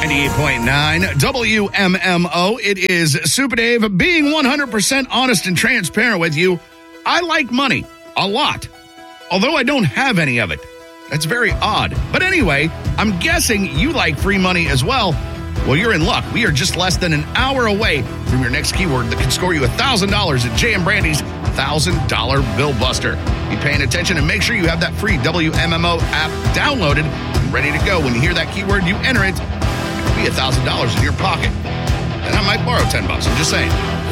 98.9 WMMO. It is Super Dave being 100% honest and transparent with you. I like money a lot, although I don't have any of it. That's very odd. But anyway, I'm guessing you like free money as well. Well, you're in luck. We are just less than an hour away from your next keyword that can score you $1,000 at J.M. Brandy's $1,000 Bill Buster. Be paying attention and make sure you have that free WMMO app downloaded and ready to go. When you hear that keyword, you enter it. It could be $1,000 in your pocket. And I might borrow $10. I'm just saying.